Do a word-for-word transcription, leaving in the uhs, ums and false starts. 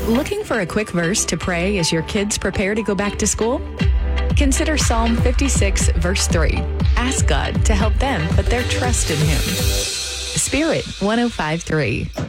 Looking for a quick verse to pray as your kids prepare to go back to school? Consider Psalm fifty-six, verse three. Ask God to help them put their trust in Him. Spirit one oh five point three.